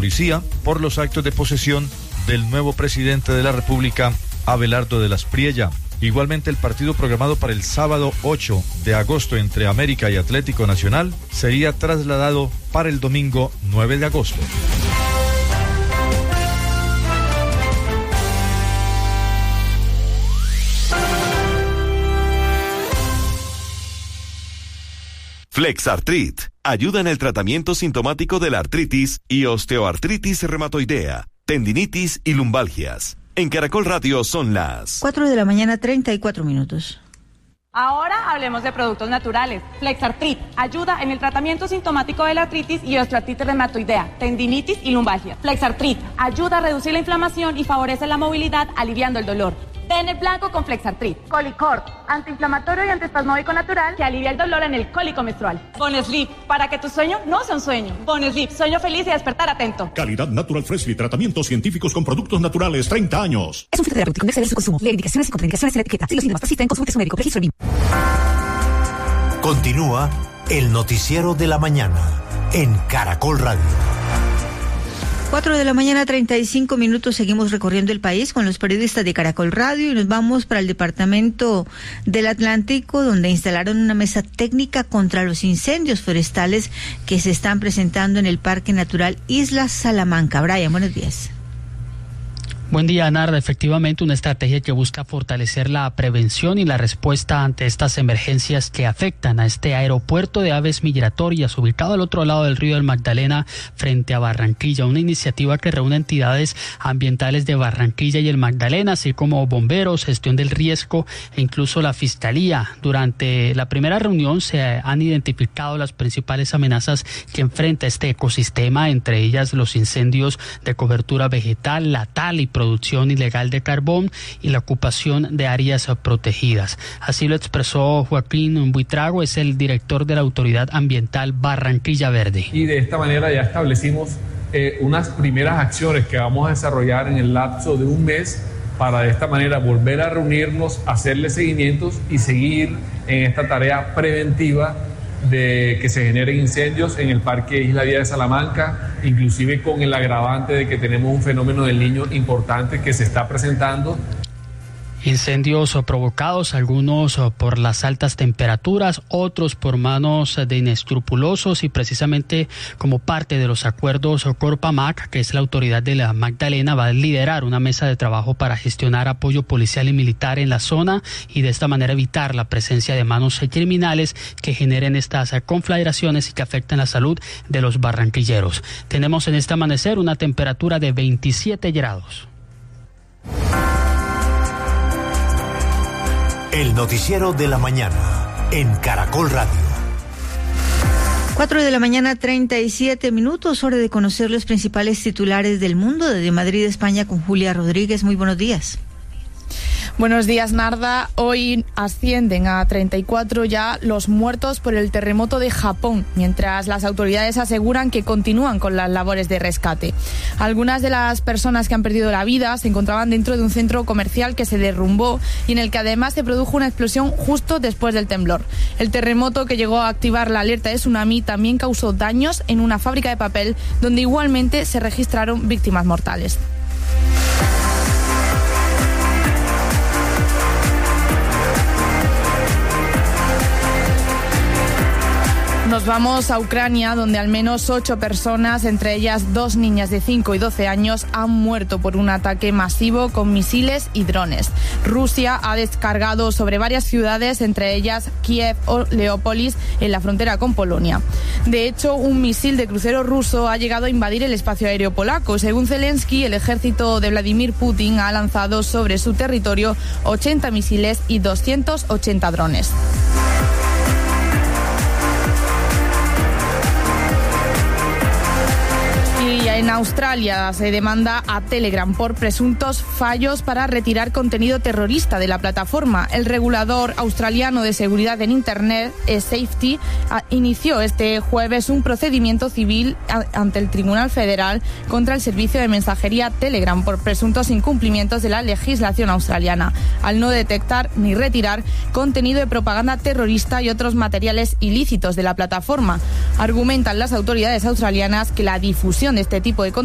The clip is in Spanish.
policía por los actos de posesión del nuevo presidente de la República, Abelardo de las Priella. Igualmente, el partido programado para el sábado 8 de agosto entre América y Atlético Nacional sería trasladado para el domingo 9 de agosto. Flexartrit ayuda en el tratamiento sintomático de la artritis y osteoartritis reumatoidea, tendinitis y lumbalgias. En Caracol Radio son las 4 de la mañana, 34 minutos. Ahora hablemos de productos naturales. Flexartrit ayuda en el tratamiento sintomático de la artritis y osteoartritis reumatoidea, tendinitis y lumbalgia. Flexartrit ayuda a reducir la inflamación y favorece la movilidad, aliviando el dolor. Den el blanco con Flexartrit. Colicort, antiinflamatorio y antiespasmódico natural que alivia el dolor en el cólico menstrual. Bonesleep, para que tu sueño no sea un sueño. Bonesleep, sueño feliz y despertar atento. Calidad Natural Freshly, tratamientos científicos con productos naturales, 30 años. Es un fitoterapéutico, no exceder su consumo. Leer indicaciones y contraindicaciones en la etiqueta. Si los síntomas persisten, consulte su médico. Registro BIM. Continúa el noticiero de la mañana en Caracol Radio. 4 de la mañana, 35 minutos. Seguimos recorriendo el país con los periodistas de Caracol Radio y nos vamos para el departamento del Atlántico, donde instalaron una mesa técnica contra los incendios forestales que se están presentando en el Parque Natural Isla Salamanca. Brian, buenos días. Buen día, Narda. Efectivamente, una estrategia que busca fortalecer la prevención y la respuesta ante estas emergencias que afectan a este aeropuerto de aves migratorias ubicado al otro lado del río del Magdalena frente a Barranquilla. Una iniciativa que reúne entidades ambientales de Barranquilla y el Magdalena, así como bomberos, gestión del riesgo e incluso la Fiscalía. Durante la primera reunión se han identificado las principales amenazas que enfrenta este ecosistema, entre ellas los incendios de cobertura vegetal, la tala y producción ilegal de carbón y la ocupación de áreas protegidas. Así lo expresó Joaquín Buitrago, es el director de la Autoridad Ambiental Barranquilla Verde. Y de esta manera ya establecimos unas primeras acciones que vamos a desarrollar en el lapso de un mes para de esta manera volver a reunirnos, hacerle seguimientos y seguir en esta tarea preventiva de que se generen incendios en el Parque Isla Vía de Salamanca, inclusive con el agravante de que tenemos un fenómeno del Niño importante que se está presentando. Incendios provocados, algunos por las altas temperaturas, otros por manos de inescrupulosos, y precisamente como parte de los acuerdos, Corpamac, que es la autoridad de la Magdalena, va a liderar una mesa de trabajo para gestionar apoyo policial y militar en la zona y de esta manera evitar la presencia de manos criminales que generen estas conflagraciones y que afecten la salud de los barranquilleros. Tenemos en este amanecer una temperatura de 27 grados. El noticiero de la mañana en Caracol Radio. 4 de la mañana, 37 minutos, hora de conocer los principales titulares del mundo. Desde Madrid, España, con Julia Rodríguez. Muy buenos días. Buenos días, Narda. Hoy ascienden a 34 ya los muertos por el terremoto de Japón, mientras las autoridades aseguran que continúan con las labores de rescate. Algunas de las personas que han perdido la vida se encontraban dentro de un centro comercial que se derrumbó y en el que además se produjo una explosión justo después del temblor. El terremoto, que llegó a activar la alerta de tsunami, también causó daños en una fábrica de papel donde igualmente se registraron víctimas mortales. Nos vamos a Ucrania, donde al menos 8 personas, entre ellas 2 niñas de 5 y 12 años, han muerto por un ataque masivo con misiles y drones. Rusia ha descargado sobre varias ciudades, entre ellas Kiev o Leópolis, en la frontera con Polonia. De hecho, un misil de crucero ruso ha llegado a invadir el espacio aéreo polaco. Según Zelensky, el ejército de Vladimir Putin ha lanzado sobre su territorio 80 misiles y 280 drones. Y en Australia se demanda a Telegram por presuntos fallos para retirar contenido terrorista de la plataforma. El regulador australiano de seguridad en Internet, Safety, inició este jueves un procedimiento civil ante el Tribunal Federal contra el servicio de mensajería Telegram por presuntos incumplimientos de la legislación australiana, al no detectar ni retirar contenido de propaganda terrorista y otros materiales ilícitos de la plataforma. Argumentan las autoridades australianas que la difusión de este tipo de contenido